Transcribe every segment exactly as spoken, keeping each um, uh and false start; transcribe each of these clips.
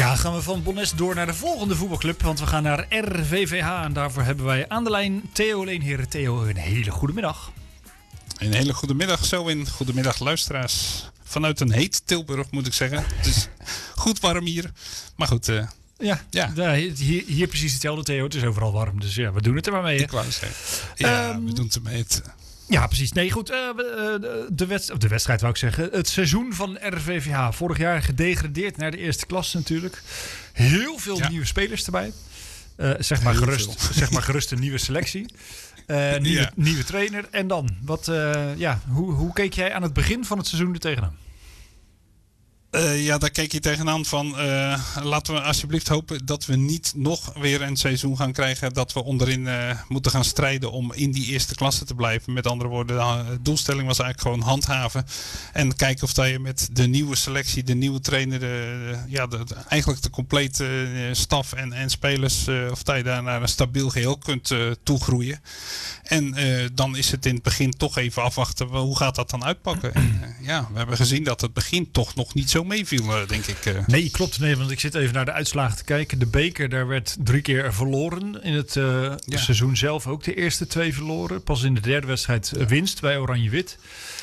Ja, gaan we van Bonnes door naar de volgende voetbalclub. Want we gaan naar R V V H. En daarvoor hebben wij aan de lijn Theo Leenheren. Theo, een hele goede middag. Een hele goede middag, zo in. Goedemiddag luisteraars. Vanuit een heet Tilburg moet ik zeggen. Het is goed warm hier. Maar goed... Uh, Ja, ja. ja hier, hier precies hetzelfde, Theo. Het is overal warm, dus ja, we doen het er maar mee. Hè? Ik wou zeggen. Ja, um, we doen het er mee. Het, Ja, precies. Nee, goed. Uh, de, de, wedst- de wedstrijd wou ik zeggen. Het seizoen van R V V H. Vorig jaar gedegradeerd naar de eerste klasse natuurlijk. Heel veel ja. nieuwe spelers erbij. Uh, zeg, maar gerust, zeg maar gerust een nieuwe selectie. Uh, nieuwe, ja. nieuwe trainer. En dan? Wat, uh, ja, hoe, hoe keek jij aan het begin van het seizoen er tegenaan? Uh, ja, daar keek je tegenaan van... Uh, laten we alsjeblieft hopen dat we niet nog weer een seizoen gaan krijgen... dat we onderin uh, moeten gaan strijden om in die eerste klasse te blijven. Met andere woorden, de doelstelling was eigenlijk gewoon handhaven. En kijken of dat je met de nieuwe selectie, de nieuwe trainer... De, de, ja, de, de, eigenlijk de complete uh, staf en, en spelers... Uh, of dat je daar naar een stabiel geheel kunt uh, toegroeien. En uh, dan is het in het begin toch even afwachten... hoe gaat dat dan uitpakken? En, uh, ja, we hebben gezien dat het begin toch nog niet zo meeviel, denk ik. Nee, klopt. Nee, want ik zit even naar de uitslagen te kijken. De beker, daar werd drie keer verloren. In het uh, ja. seizoen zelf ook de eerste twee verloren. Pas in de derde wedstrijd ja. winst bij Oranje-Wit.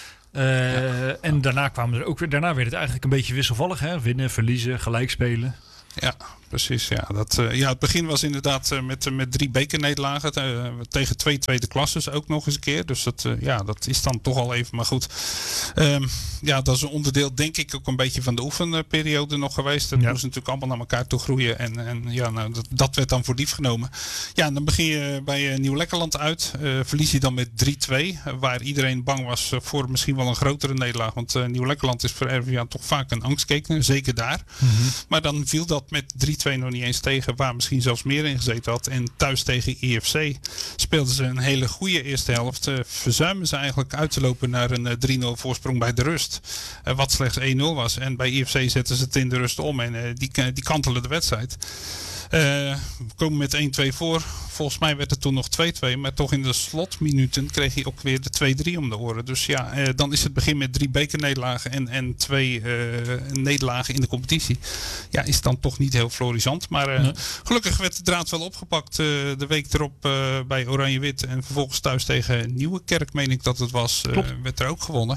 Uh, ja. En daarna kwamen er ook weer. Daarna werd het eigenlijk een beetje wisselvallig. Hè? Winnen, verliezen, gelijk spelen. Ja, precies. Ja, dat, uh, ja, het begin was inderdaad uh, met, uh, met drie bekernederlagen uh, tegen twee tweede klasses ook nog eens een keer. Dus dat, uh, ja, dat is dan toch al even. Maar goed, um, ja, dat is een onderdeel denk ik ook een beetje van de oefenperiode nog geweest. Het ja. moest natuurlijk allemaal naar elkaar toe groeien. En, en ja, nou, dat, dat werd dan voor lief genomen. Ja, en dan begin je bij uh, Nieuw-Lekkerland uit. Uh, verlies je dan met drie twee. Uh, waar iedereen bang was uh, voor misschien wel een grotere nederlaag. Want uh, Nieuw-Lekkerland is voor R V V H toch vaak een angstkeker. Zeker daar. Mm-hmm. Maar dan viel dat met drie twee nog niet eens tegen, waar misschien zelfs meer in gezeten had. En thuis tegen I F C speelden ze een hele goede eerste helft. Uh, verzuimen ze eigenlijk uit te lopen naar een uh, drie nul voorsprong bij de rust. Uh, wat slechts één nul was. En bij I F C zetten ze het in de rust om en uh, die, die kantelen de wedstrijd. Uh, we komen met één twee voor. Volgens mij werd het toen nog twee twee. Maar toch in de slotminuten kreeg hij ook weer de twee drie om de oren. Dus ja, uh, dan is het begin met drie bekernederlagen en, en twee uh, nederlagen in de competitie. Ja, is dan toch niet heel florisant. Maar uh, nee. gelukkig werd de draad wel opgepakt uh, de week erop uh, bij Oranje-Wit. En vervolgens thuis tegen Nieuwekerk, meen ik dat het was, uh, werd er ook gewonnen.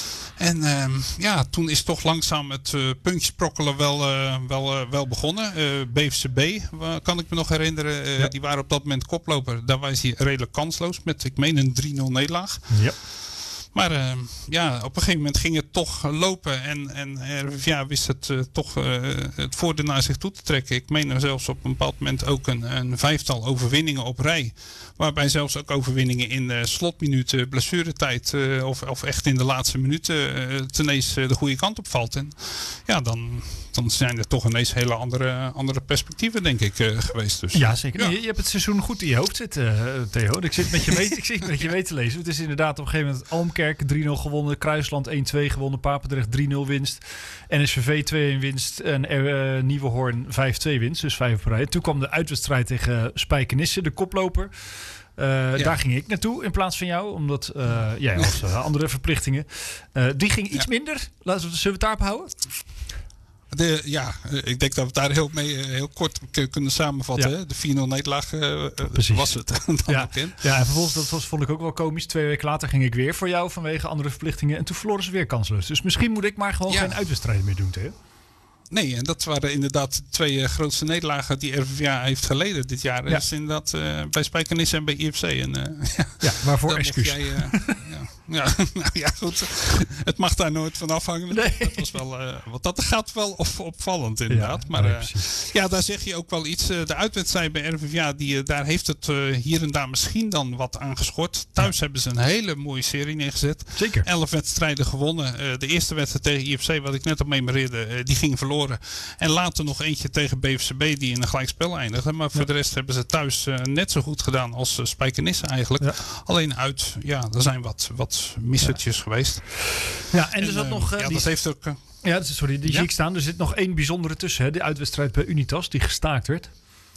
En uh, ja, toen is toch langzaam het uh, puntjesprokkelen wel, uh, wel, uh, wel begonnen. Uh, B F C B, uh, kan ik me nog herinneren. Uh, ja. Die waren op dat moment koploper. Daar was hij redelijk kansloos met, ik meen, een drie nul nederlaag. Ja. Maar uh, ja, op een gegeven moment ging het toch lopen. En, en R V V H wist het uh, toch uh, het voordeel naar zich toe te trekken. Ik meen er zelfs op een bepaald moment ook een, een vijftal overwinningen op rij. Waarbij zelfs ook overwinningen in de slotminuten, blessuretijd uh, of, of echt in de laatste minuten uh, teneens uh, de goede kant op valt. En ja, dan, dan zijn er toch ineens hele andere, andere perspectieven, denk ik, uh, geweest. Dus, ja, zeker. Ja. Je, je hebt het seizoen goed in je hoofd zitten, uh, Theo. Ik zit met je mee, ik zit met je mee te lezen. Het is inderdaad op een gegeven moment Almkerk drie nul gewonnen, Kruisland één twee gewonnen, Papendrecht drie nul winst, N S V V twee een winst en uh, Nieuwehoorn vijf twee winst, dus vijf op rij. Toen kwam de uitwedstrijd tegen Spijkenisse, de koploper. Uh, ja. Daar ging ik naartoe in plaats van jou, omdat uh, jij had uh, andere verplichtingen. Uh, die ging iets ja. minder. Laten we, zullen we het daarop houden? De, ja, ik denk dat we het daar heel, mee, heel kort kunnen samenvatten. Ja. De vier nul nederlaag uh, was het dan ja. ook in. Ja, en vervolgens, dat was, vond ik ook wel komisch. Twee weken later ging ik weer voor jou vanwege andere verplichtingen. En toen verloren ze weer kansloos. Dus misschien moet ik maar gewoon ja. geen uitwedstrijden meer doen, Theo. Nee, en dat waren inderdaad de twee uh, grootste nederlagen die R V V H heeft geleden dit jaar. Ja. Dus inderdaad uh, bij Spijkenisse en bij I F C. En, uh, ja, ja, waarvoor excuus. Jij, uh, ja, ja, nou ja, goed. Het mag daar nooit van afhangen. Nee. Dat was wel, uh, want dat gaat wel op, opvallend inderdaad. Ja, maar uh, ja, daar zeg je ook wel iets. Uh, de uitwedstrijd bij R V V H, die, uh, daar heeft het uh, hier en daar misschien dan wat aangeschort. Thuis ja. hebben ze een hele mooie serie neergezet. Zeker. Elf wedstrijden gewonnen. Uh, de eerste wedstrijd tegen I F C, wat ik net al memoreerde, uh, die ging verloren. En later nog eentje tegen B F C B die in een gelijkspel eindigde. Maar voor ja. de rest hebben ze thuis uh, net zo goed gedaan als uh, Spijkenisse eigenlijk. Ja. Alleen uit, ja, er zijn wat, wat missertjes ja. geweest. Ja, en er zat uh, nog... Uh, ja, die... dat heeft ook... Uh, ja, sorry, die ja? zie ik staan. Er zit nog één bijzondere tussen. Hè? De uitwedstrijd bij Unitas die gestaakt werd.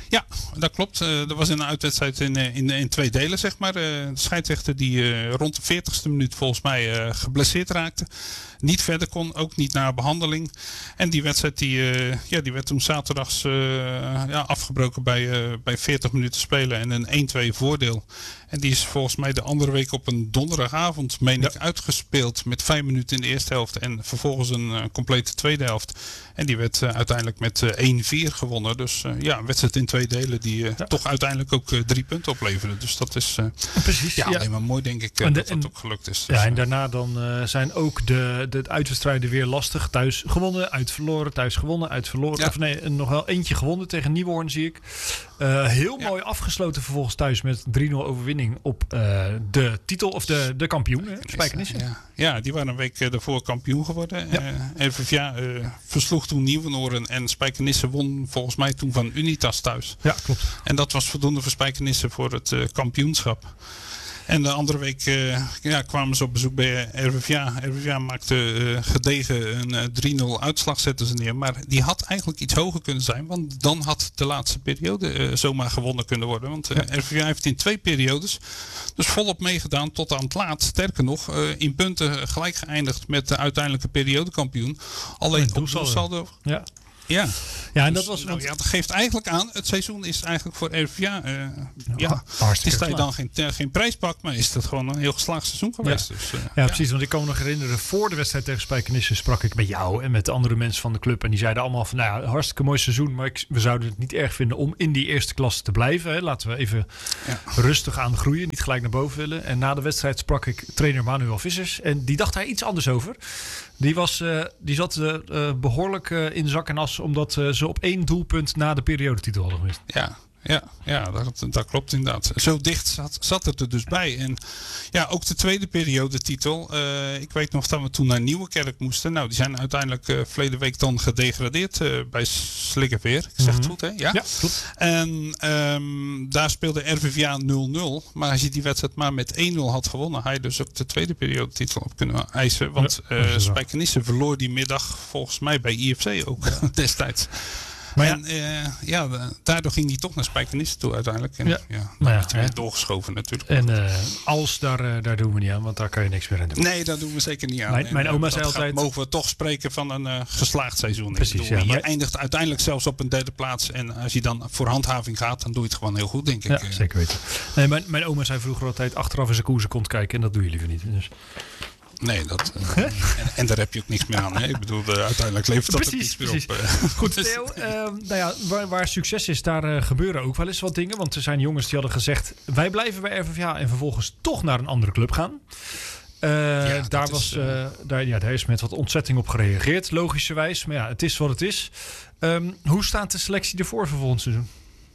Ja, dat klopt. Uh, er was een uitwedstrijd in, in, in twee delen, zeg maar. Uh, de scheidsrechter die uh, rond de veertigste minuut volgens mij uh, geblesseerd raakte. Niet verder kon, ook niet naar behandeling. En die wedstrijd die, uh, ja, die werd toen zaterdags uh, ja, afgebroken bij, uh, bij veertig minuten spelen en een één-twee voordeel. En die is volgens mij de andere week op een donderdagavond, meen ik, ja. uitgespeeld met vijf minuten in de eerste helft. En vervolgens een uh, complete tweede helft. En die werd uh, uiteindelijk met uh, één-vier gewonnen. Dus uh, ja, een wedstrijd in twee delen die uh, ja. toch uiteindelijk ook uh, drie punten opleverde. Dus dat is uh, Precies, ja, ja. alleen maar mooi, denk ik, uh, en de, dat dat en, ook gelukt is. Dus, ja, en daarna dan uh, zijn ook de, de uitwedstrijden weer lastig. Thuis gewonnen, uit verloren, thuis gewonnen, uit verloren. Ja. Of nee, nog wel eentje gewonnen tegen Nieuwhoorn, zie ik. Uh, heel ja. mooi afgesloten vervolgens thuis met drie nul overwinning op uh, de titel of de, de kampioen, Spijkenisse. Ja. ja, die waren een week uh, daarvoor kampioen geworden. Ja. Uh, R V V A uh, versloeg toen Nieuwenoren en Spijkenisse won volgens mij toen van Unitas thuis. Ja, klopt. En dat was voldoende voor Spijkenisse voor het uh, kampioenschap. En de andere week uh, ja, kwamen ze op bezoek bij R V V A. R V V A maakte uh, gedegen een uh, drie nul uitslag zetten ze neer. Maar die had eigenlijk iets hoger kunnen zijn. Want dan had de laatste periode uh, zomaar gewonnen kunnen worden. Want uh, ja. R V V A heeft in twee periodes dus volop meegedaan tot aan het laat. Sterker nog, uh, in punten gelijk geëindigd met de uiteindelijke periodekampioen. Alleen op doelsaldo. Ja. Ja. Ja, en dus, dat was. Nou, ja, dat geeft eigenlijk aan. Het seizoen is eigenlijk voor R V V A. Uh, ja, ja, het is dat je dan geen, uh, geen prijs pakt, maar is dat gewoon een heel geslaagd seizoen geweest. Ja, dus, uh, ja, ja, precies. Want ik kan me nog herinneren, voor de wedstrijd tegen Spijkenisse sprak ik met jou en met de andere mensen van de club. En die zeiden allemaal van, nou ja, hartstikke mooi seizoen, maar ik, we zouden het niet erg vinden om in die eerste klasse te blijven. Hè. Laten we even ja. rustig aan groeien, niet gelijk naar boven willen. En na de wedstrijd sprak ik trainer Manuel Vissers en die dacht daar iets anders over. Die, was, uh, die zat uh, uh, behoorlijk uh, in zak en as, omdat uh, ze op één doelpunt na de periodetitel hadden gemist. Ja, ja, ja dat, dat klopt inderdaad. Zo dicht zat, zat het er dus bij. En ja, ook de tweede periodetitel. Uh, ik weet nog dat we toen naar Nieuwekerk moesten. Nou, die zijn uiteindelijk uh, verleden week dan gedegradeerd uh, bij Slikkerveer. Ik zeg mm-hmm. het goed, hè? Ja, ja klopt. En um, daar speelde R V V A nul nul. Maar als je die wedstrijd maar met één nul had gewonnen, had je dus ook de tweede periodetitel op kunnen eisen. Want ja, uh, Spijkenisse verloor die middag volgens mij bij I F C ook ja. destijds. Maar en ja, uh, ja, daardoor ging hij toch naar Spijkenisse toe uiteindelijk. En, ja, ja, maar ja, werd hij doorgeschoven natuurlijk. En uh, als, daar, uh, daar doen we niet aan, want daar kan je niks meer aan doen. Nee, daar doen we zeker niet aan. Mijn, mijn en, oma uh, zei altijd... Gaat, mogen we toch spreken van een uh, geslaagd seizoen. Precies, ik bedoel, ja, je maar... eindigt uiteindelijk zelfs op een derde plaats. En als je dan voor handhaving gaat, dan doe je het gewoon heel goed, denk ik. Ja, uh. zeker weten. Nee, mijn, mijn oma zei vroeger altijd achteraf eens een koersen komt kijken. En dat doe je liever niet. Dus... Nee, dat, uh, en, en daar heb je ook niks meer aan. Hè? Ik bedoel, uh, uiteindelijk levert dat precies, ook niets precies. meer op. Uh. Goed, Theo, uh, nou ja, waar, waar succes is, daar uh, gebeuren ook wel eens wat dingen. Want er zijn jongens die hadden gezegd, wij blijven bij R V V A en vervolgens toch naar een andere club gaan. Uh, ja, daar, was, is, uh, daar, ja, daar is met wat ontzetting op gereageerd, logischerwijs. Maar ja, het is wat het is. Um, hoe staat de selectie ervoor voor volgend seizoen?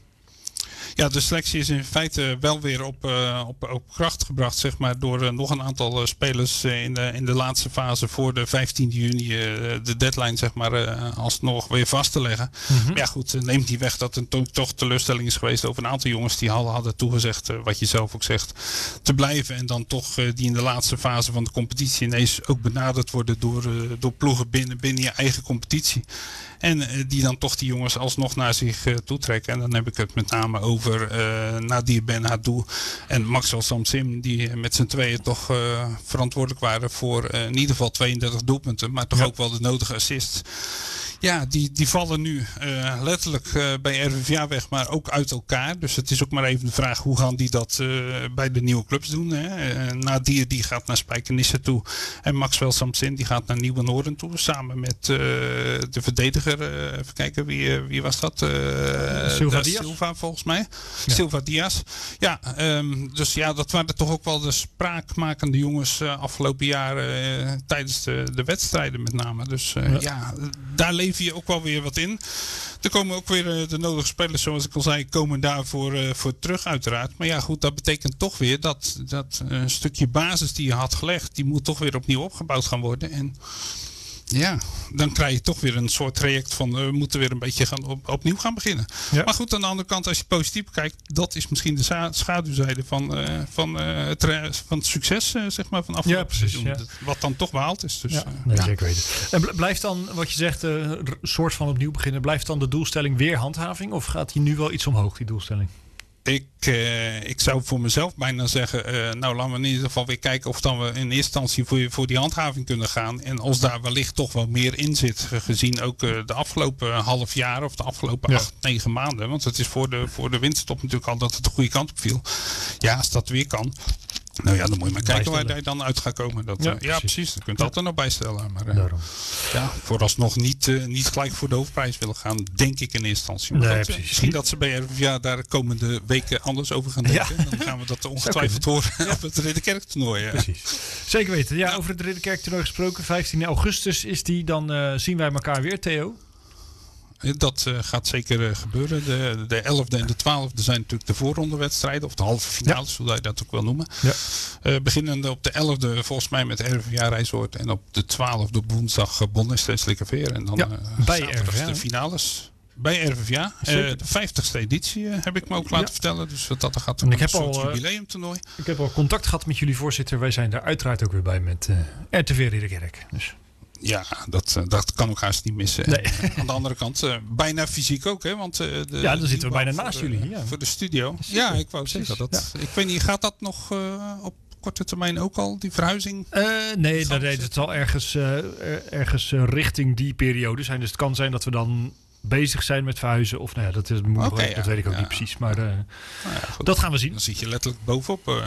Ja, de selectie is in feite wel weer op, uh, op, op kracht gebracht, zeg maar, door uh, nog een aantal uh, spelers uh, in, de, in de laatste fase voor de vijftiende juni uh, de deadline, zeg maar, uh, alsnog weer vast te leggen. Mm-hmm. Maar ja, goed, uh, neemt niet weg dat er to- toch teleurstelling is geweest over een aantal jongens die hadden, hadden toegezegd, uh, wat je zelf ook zegt, te blijven. En dan toch uh, die in de laatste fase van de competitie ineens ook benaderd worden door, uh, door ploegen binnen, binnen je eigen competitie. En uh, die dan toch die jongens alsnog naar zich uh, toetrekken. En dan heb ik het met name over uh, Nadir Ben Haddou en Maxwell Samsim. Die uh, met z'n tweeën toch uh, verantwoordelijk waren voor uh, in ieder geval tweeëndertig doelpunten. Maar toch ja. ook wel de nodige assists. Ja, die, die vallen nu uh, letterlijk uh, bij R V V A weg, maar ook uit elkaar. Dus het is ook maar even de vraag, hoe gaan die dat uh, bij de nieuwe clubs doen? Hè? Uh, Nadir die gaat naar Spijkenisse toe. En Maxwell Samsin die gaat naar Nieuwenoren toe. Samen met uh, de verdediger, uh, even kijken, wie, uh, wie was dat? Uh, Silva Diaz. Silva volgens mij. Ja. Silva Diaz. Ja, um, dus ja, dat waren toch ook wel de spraakmakende jongens uh, afgelopen jaren uh, tijdens de, de wedstrijden met name. Dus uh, ja. ja, daar leef je ook wel weer wat in. Er komen ook weer uh, de nodige spelers, zoals ik al zei, komen daarvoor uh, voor terug uiteraard. Maar ja goed, dat betekent toch weer dat, dat uh, een stukje basis die je had gelegd, die moet toch weer opnieuw opgebouwd gaan worden. En Ja, dan krijg je toch weer een soort traject van uh, we moeten weer een beetje gaan op, opnieuw gaan beginnen. Ja. Maar goed, aan de andere kant, als je positief kijkt, dat is misschien de za- schaduwzijde van, uh, van, uh, het, re- van het succes, uh, zeg maar, van afgelopen ja, precies, seizoen. ja. Wat dan toch behaald is. Dus, ja, uh, nee, ja. zeker weten. En blijft dan, wat je zegt, een uh, soort van opnieuw beginnen, blijft dan de doelstelling weer handhaving? Of gaat die nu wel iets omhoog, die doelstelling? Ik, uh, ik zou voor mezelf bijna zeggen, uh, nou laten we in ieder geval weer kijken of dan we in eerste instantie voor, voor die handhaving kunnen gaan. En als daar wellicht toch wel meer in zit, gezien ook uh, de afgelopen half jaar of de afgelopen ja. acht, negen maanden. Want het is voor de, voor de winterstop natuurlijk al dat het de goede kant op viel. Ja, als dat weer kan. Nou ja, dan moet je maar kijken waar hij dan uit gaat komen. Dat, ja, uh, ja, precies. Dat kunt je ja. altijd nog bijstellen. Maar uh, ja, vooralsnog niet, uh, niet gelijk voor de hoofdprijs willen gaan, denk ik in eerste instantie. Maar nee, goed, misschien dat ze bij R V A daar de komende weken anders over gaan denken. Ja. Dan gaan we dat ongetwijfeld horen ja. op het Ridderkerk toernooi. Ja. Precies. Zeker weten. Ja, ja. Over het Ridderkerk toernooi gesproken. vijftien augustus is die. Dan uh, zien wij elkaar weer, Theo. Dat uh, gaat zeker uh, gebeuren. De, de elfde en de twaalfde zijn natuurlijk de voorrondewedstrijden. Of de halve finales, ja. zoals je dat ook wil noemen. Ja. Uh, beginnende op de elfde volgens mij met R V A Rijsoord. En op de twaalfde op woensdag uh, Bonnes en Slikkerveer. En dan ja, uh, bij zaterdag R V A. De finales. Bij R V A. Uh, de vijftigste editie uh, heb ik me ook laten ja. vertellen. Dus wat dat gaat een soort al, jubileumtoernooi. Ik heb al contact gehad met jullie voorzitter. Wij zijn daar uiteraard ook weer bij met uh, R T V Ridderkerk. Dus... Ja, dat, dat kan ook haast niet missen. Nee. En aan de andere kant, uh, bijna fysiek ook. Hè? Want, uh, de, ja, dan zitten we bijna naast voor, jullie. Ja. Voor de studio. Ja, ja ik wou Precies. zeggen. Dat, ja. Ik weet niet, gaat dat nog uh, op korte termijn ook al, die verhuizing? Uh, nee, dat deed het al ergens, uh, ergens uh, richting die periode zijn. Dus het kan zijn dat we dan bezig zijn met verhuizen. Of nou ja, dat, is, okay, dat ja. weet ik ook ja. niet precies. Maar uh, nou ja, dat gaan we zien. Dan zit je letterlijk bovenop. Uh.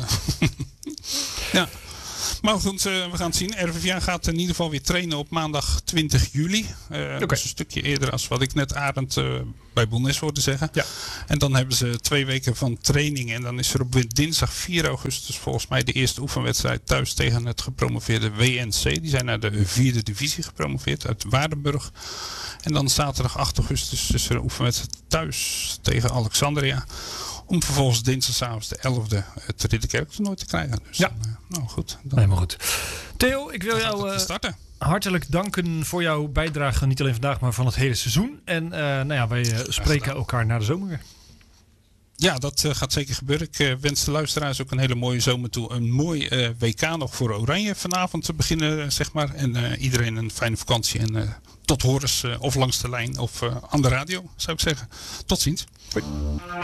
ja. Maar goed, uh, we gaan het zien. R V A gaat in ieder geval weer trainen op maandag twintig juli. Uh, okay. Dat is een stukje eerder als wat ik net Arend uh, bij Bonnes hoorde zeggen. Ja. En dan hebben ze twee weken van training. En dan is er op dinsdag vier augustus volgens mij de eerste oefenwedstrijd thuis tegen het gepromoveerde W N C. Die zijn naar de vierde divisie gepromoveerd uit Waardenburg. En dan zaterdag acht augustus is er een oefenwedstrijd thuis tegen Alexandria. Om vervolgens dinsdagavond de elfde het Ridderkerk toernooi te krijgen. Dus ja. Dan, nou goed. Dan, Helemaal goed. Theo, ik wil jou uh, hartelijk danken voor jouw bijdrage. Niet alleen vandaag, maar van het hele seizoen. En uh, nou ja, wij uh, spreken elkaar na de zomer weer. Ja, dat uh, gaat zeker gebeuren. Ik uh, wens de luisteraars ook een hele mooie zomer toe. Een mooi uh, W K nog voor Oranje vanavond te beginnen, zeg maar. En uh, iedereen een fijne vakantie. En uh, tot horens uh, of langs de lijn of uh, aan de radio, zou ik zeggen. Tot ziens. Hoi.